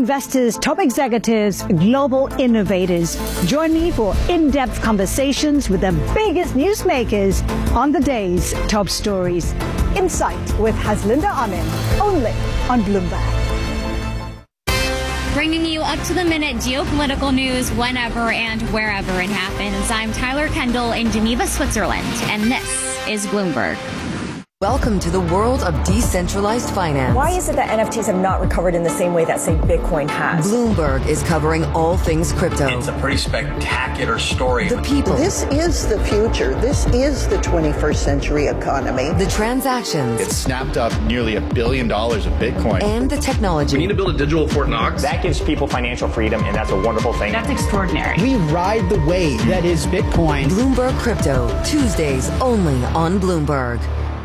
investors, top executives, global innovators. Join me for in-depth conversations with the biggest newsmakers on the day's top stories. Insight with Haslinda Amin, only on Bloomberg. Bringing you up-to-the-minute geopolitical news whenever and wherever it happens. I'm Tyler Kendall in Geneva, Switzerland, and this is Bloomberg. Welcome to the world of decentralized finance. Why is it that NFTs have not recovered in the same way that, say, Bitcoin has? Bloomberg is covering all things crypto. It's a pretty spectacular story. The people. This is the future. This is the 21st century economy. The transactions. It snapped up nearly $1 billion of Bitcoin. And the technology. We need to build a digital Fort Knox. That gives people financial freedom, and that's a wonderful thing. That's extraordinary. We ride the wave that is Bitcoin. Bloomberg Crypto, Tuesdays only on Bloomberg.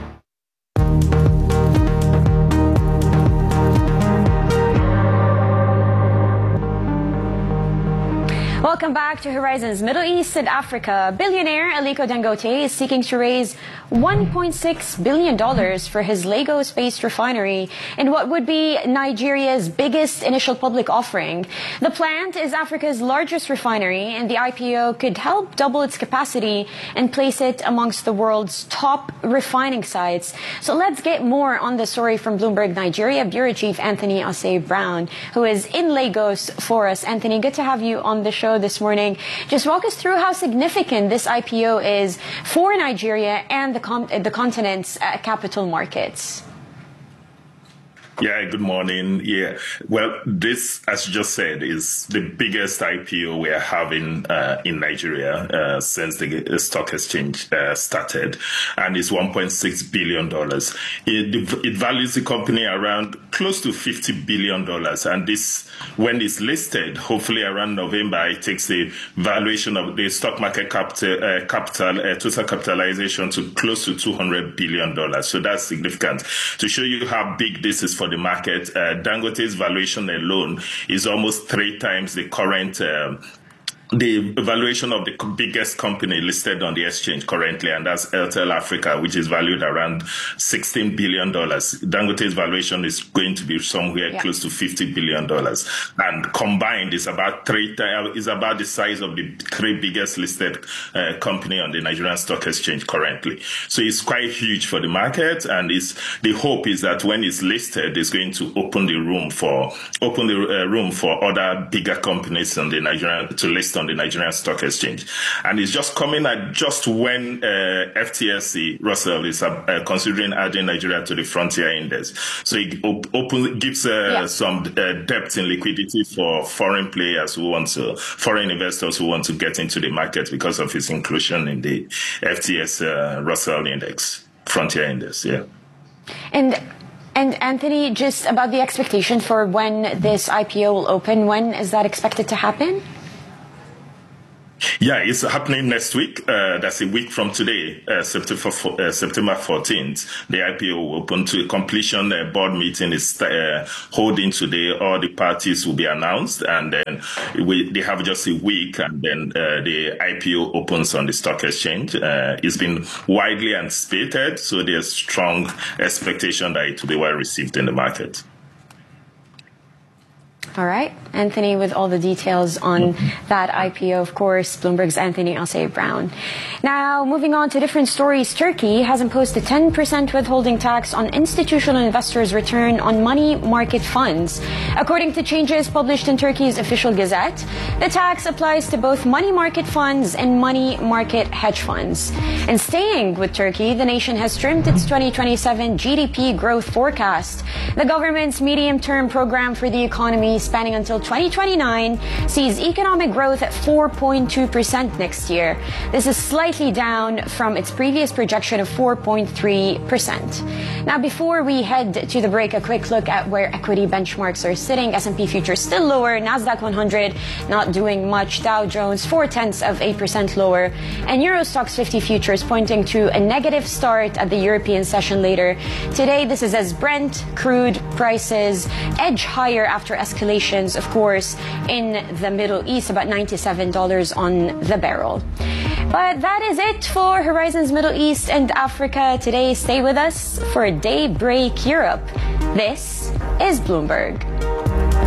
Welcome back to Horizons Middle East and Africa. Billionaire Aliko Dangote is seeking to raise $1.6 billion for his Lagos-based refinery in what would be Nigeria's biggest initial public offering. The plant is Africa's largest refinery, and the IPO could help double its capacity and place it amongst the world's top refining sites. So let's get more on the story from Bloomberg Nigeria Bureau Chief Anthony Osei-Brown, who is in Lagos for us. Anthony, good to have you on the show this morning. Just walk us through how significant this IPO is for Nigeria and the continent's capital markets. Yeah, good morning. Yeah, well, this, as you just said, is the biggest IPO we are having in Nigeria since the stock exchange started, and it's $1.6 billion. It values the company around close to $50 billion, and this, when it's listed, hopefully around November, it takes the valuation of the stock market total capitalization to close to $200 billion. So that's significant. To show you how big this is for the market, Dangote's valuation alone is almost 3 times the current the valuation of the biggest company listed on the exchange currently, and that's Airtel Africa, which is valued around $16 billion. Dangote's valuation is going to be somewhere close to $50 billion. And combined, is about the size of the 3 biggest listed company on the Nigerian Stock Exchange currently. So it's quite huge for the market, and the hope is that when it's listed, it's going to open the room for other bigger companies on the Nigerian to list on the Nigerian Stock Exchange. And it's just coming at just when FTSE Russell is considering adding Nigeria to the Frontier Index. So it gives some depth in liquidity for foreign investors who want to get into the market because of its inclusion in the FTSE Russell Index, Frontier Index. Yeah. And Anthony, just about the expectation for when this IPO will open, when is that expected to happen? Yeah, it's happening next week. That's a week from today, September 14th. The IPO will open to completion. The board meeting is holding today. All the parties will be announced, and then they have just a week, and then the IPO opens on the stock exchange. It's been widely anticipated, so there's strong expectation that it will be well received in the market. All right. Anthony, with all the details on that IPO, of course, Bloomberg's Anthony Osei-Brown. Now, moving on to different stories, Turkey has imposed a 10% withholding tax on institutional investors' return on money market funds. According to changes published in Turkey's official gazette, the tax applies to both money market funds and money market hedge funds. And staying with Turkey, the nation has trimmed its 2027 GDP growth forecast. The government's medium-term program for the economy spanning until 2029 sees economic growth at 4.2% next year. This is slightly down from its previous projection of 4.3%. Now, before we head to the break, a quick look at where equity benchmarks are sitting. S&P futures still lower, Nasdaq 100 not doing much, Dow Jones 0.4% lower, and Euro Stoxx 50 futures pointing to a negative start at the European session later today. This is as Brent crude prices edge higher after escalations, of course, in the Middle East, about $97 on the barrel. But that is it for Horizons Middle East and Africa today. Stay with us for Daybreak Europe. This is Bloomberg.